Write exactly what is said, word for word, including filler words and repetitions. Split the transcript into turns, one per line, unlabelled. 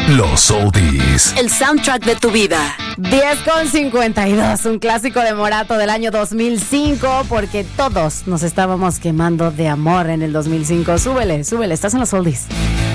Los oldies.
El soundtrack de tu vida.
diez con cincuenta y dos, un clásico de Morato del año dos mil cinco, porque todos nos estábamos quemando de amor en el dos mil cinco. Súbele, súbele, estás en los oldies.